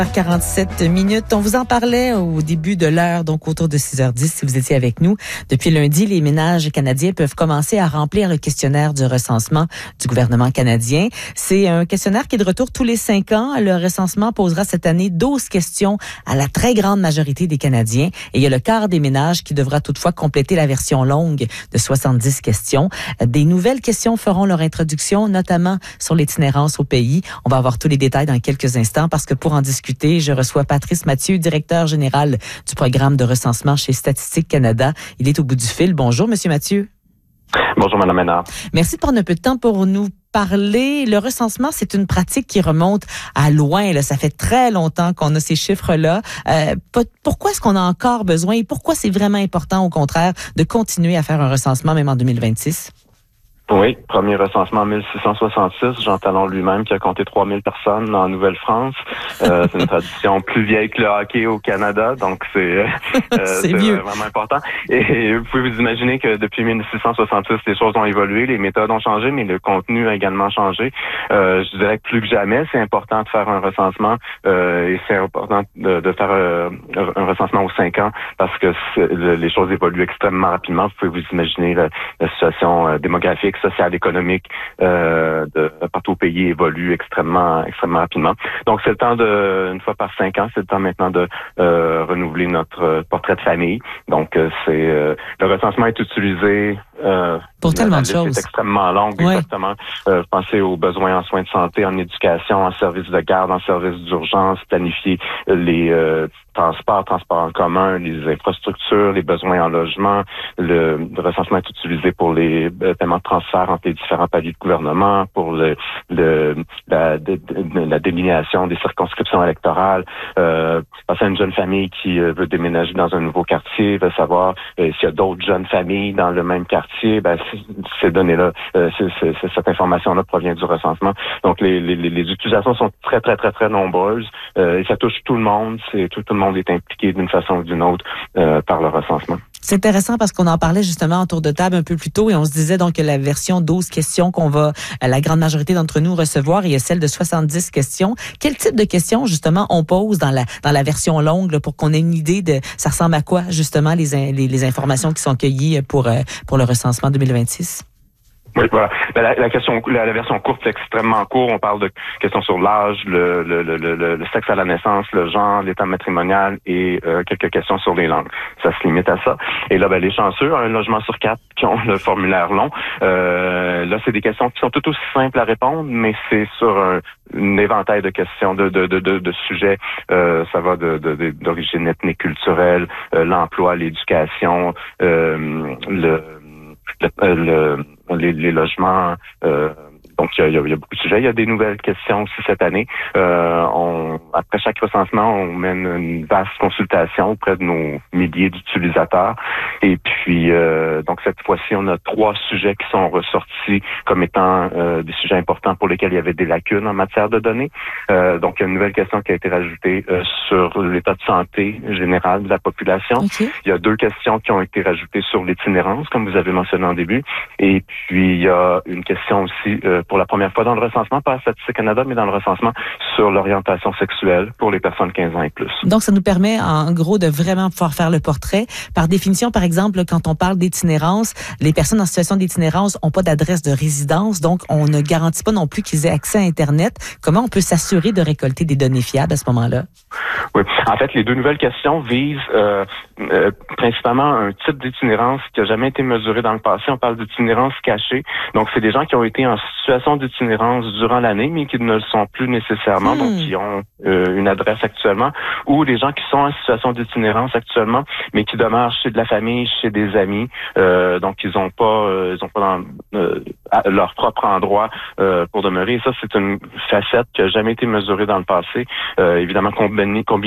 47 minutes. On vous en parlait au début de l'heure, donc autour de 6h10, si vous étiez avec nous. Depuis lundi, les ménages canadiens peuvent commencer à remplir le questionnaire du recensement du gouvernement canadien. C'est un questionnaire qui est de retour tous les 5 ans. Le recensement posera cette année 12 questions à la très grande majorité des Canadiens. Et il y a le quart des ménages qui devra toutefois compléter la version longue de 70 questions. Des nouvelles questions feront leur introduction, notamment sur l'itinérance au pays. On va avoir tous les détails dans quelques instants parce que pour en discuter, je reçois Patrice Mathieu, directeur général du programme de recensement chez Statistique Canada. Il est au bout du fil. Bonjour, Monsieur Mathieu. Bonjour, Mme Ménard. Merci de prendre un peu de temps pour nous parler. Le recensement, c'est une pratique qui remonte à loin. Là. Ça fait très longtemps qu'on a ces chiffres-là. Pourquoi est-ce qu'on a encore besoin et pourquoi c'est vraiment important, au contraire, de continuer à faire un recensement même en 2026? Oui, premier recensement en 1666. Jean Talon lui-même qui a compté 3000 personnes en Nouvelle-France. C'est une tradition plus vieille que le hockey au Canada, donc c'est vraiment important. Et vous pouvez vous imaginer que depuis 1666, les choses ont évolué, les méthodes ont changé, mais le contenu a également changé. Je dirais que plus que jamais, c'est important de faire un recensement et c'est important de faire un recensement aux 5 ans parce que les choses évoluent extrêmement rapidement. Vous pouvez vous imaginer la situation démographique, sociale, économique partout au pays évolue extrêmement rapidement. Donc, c'est le temps une fois par 5 ans, c'est le temps maintenant de renouveler notre portrait de famille. Donc, le recensement est utilisé pour tellement de choses. C'est extrêmement long, ouais. Exactement. Pensez aux besoins en soins de santé, en éducation, en services de garde, en services d'urgence, planifier les transports en commun, les infrastructures, les besoins en logement. Le recensement est utilisé pour les paiements de transfert entre les différents paliers de gouvernement, pour la délimitation des circonscriptions électorales. Pensez à une jeune famille qui veut déménager dans un nouveau quartier, veut savoir s'il y a d'autres jeunes familles dans le même quartier. Ces données-là, cette information-là provient du recensement. Donc, les utilisations sont très, très, très, très nombreuses et ça touche tout le monde. Tout le monde est impliqué d'une façon ou d'une autre par le recensement. C'est intéressant parce qu'on en parlait justement autour de table un peu plus tôt et on se disait donc que la version 12 questions qu'on va, la grande majorité d'entre nous recevoir, il y a celle de 70 questions. Quel type de questions justement on pose dans la version longue là, pour qu'on ait une idée de ça ressemble à quoi justement les informations qui sont cueillies pour le recensement 2026? Oui, voilà. La version courte, c'est extrêmement court. On parle de questions sur l'âge, le sexe à la naissance, le genre, l'état matrimonial et quelques questions sur les langues. Ça se limite à ça. Et là, les chanceux, un logement sur 4 qui ont le formulaire long. Là, c'est des questions qui sont tout aussi simples à répondre, mais c'est sur un éventail de questions, de sujets. Ça va d'origine ethnique, culturelle, l'emploi, l'éducation, les logements. Donc, il y a beaucoup de sujets. Il y a des nouvelles questions aussi cette année. Après chaque recensement, on mène une vaste consultation auprès de nos milliers d'utilisateurs. Et puis, donc cette fois-ci, on a 3 sujets qui sont ressortis comme étant des sujets importants pour lesquels il y avait des lacunes en matière de données. Donc, il y a une nouvelle question qui a été rajoutée sur l'état de santé général de la population. Okay. Il y a 2 questions qui ont été rajoutées sur l'itinérance, comme vous avez mentionné en début. Et puis, il y a une question aussi pour la première fois dans le recensement, pas à Statistique Canada, mais dans le recensement sur l'orientation sexuelle pour les personnes 15 ans et plus. Donc, ça nous permet, en gros, de vraiment pouvoir faire le portrait. Par définition, par exemple, quand on parle d'itinérance, les personnes en situation d'itinérance n'ont pas d'adresse de résidence, donc on ne garantit pas non plus qu'ils aient accès à Internet. Comment on peut s'assurer de récolter des données fiables à ce moment-là? Oui. En fait, les 2 nouvelles questions visent principalement un type d'itinérance qui n'a jamais été mesuré dans le passé. On parle d'itinérance cachée. Donc, c'est des gens qui ont été en situation d'itinérance durant l'année, mais qui ne le sont plus nécessairement, donc qui ont une adresse actuellement, ou des gens qui sont en situation d'itinérance actuellement, mais qui demeurent chez de la famille, chez des amis, donc ils ont pas leur propre endroit pour demeurer. Et ça, c'est une facette qui n'a jamais été mesurée dans le passé. Évidemment, combiné